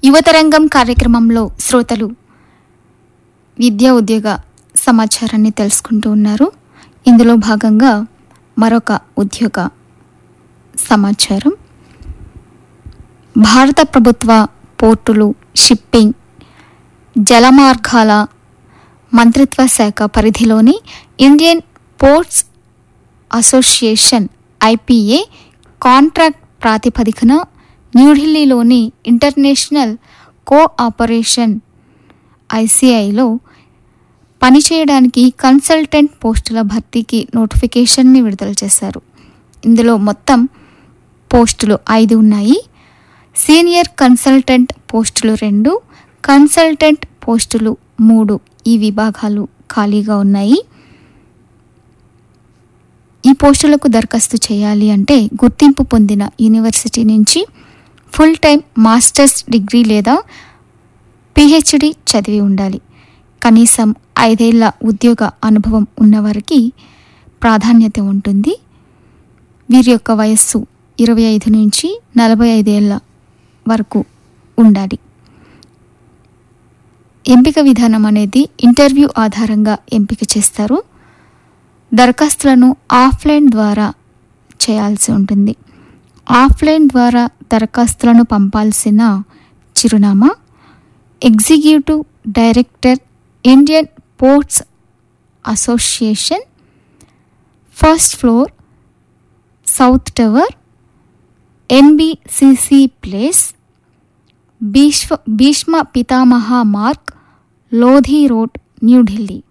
యువతరంగం కార్యక్రమంలో శ్రోతలు విద్యా ఉద్యోగ సమాచారాన్ని తెలుసుకుంటూ ఉన్నారు. ఇందులో భాగంగా మరొక ఉద్యోగ సమాచారం. భారత ప్రభుత్వ పోర్టులు, షిప్పింగ్, జలమార్గాల మంత్రిత్వ శాఖ పరిధిలోని Indian ports association IPA contract ప్రాతిపదికన న్యూఢిల్లీలోని ఇంటర్నేషనల్ కోఆపరేషన్ ఐసిఐలో పనిచేయడానికి కన్సల్టెంట్ పోస్టుల భర్తీకి నోటిఫికేషన్ని విడుదల చేశారు. ఇందులో మొత్తం పోస్టులు 5 ఉన్నాయి. సీనియర్ కన్సల్టెంట్ పోస్టులు 2, కన్సల్టెంట్ పోస్టులు 3 ఈ విభాగాలు ఖాళీగా ఉన్నాయి. ఈ పోస్టులకు దరఖాస్తు చేయాలి అంటే గుర్తింపు పొందిన యూనివర్సిటీ నుంచి ఫుల్ టైం మాస్టర్స్ డిగ్రీ లేదా పిహెచ్డి చదివి ఉండాలి. కనీసం 5 ఏళ్ల ఉద్యోగ అనుభవం ఉన్నవారికి ప్రాధాన్యత ఉంటుంది. వీరి యొక్క వయస్సు 25 నుంచి 45 ఏళ్ల వరకు ఉండాలి. ఎంపిక విధానం అనేది ఇంటర్వ్యూ ఆధారంగా ఎంపిక చేస్తారు. దరఖాస్తులను ఆఫ్లైన్ ద్వారా చేయాల్సి ఉంటుంది. ఆఫ్లైన్ ద్వారా దరఖాస్తులను పంపాల్సిన చిరునామా executive director, Indian ports association, first floor, south tower, NBCC place, Bhishma పితామహ మార్గ్, లోధి రోడ్, న్యూఢిల్లీ.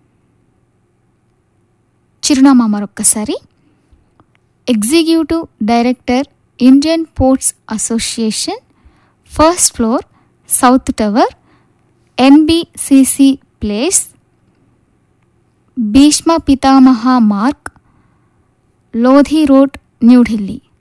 చిరునామా మరొక్కసారి executive director, Indian ports association, first floor, south tower, NBCC place, Bhishma పితామహ మార్గ్, లోధి రోడ్, న్యూఢిల్లీ.